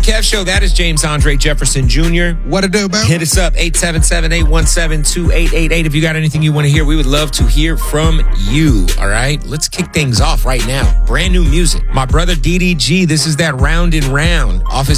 Kev Show. That is James Andre Jefferson Jr. What it do, man? Hit us up, 877-817-2888. If you got anything you want to hear, we would love to hear from you, all right? Let's kick things off right now. Brand new music. My brother DDG, this is that Round and Round off his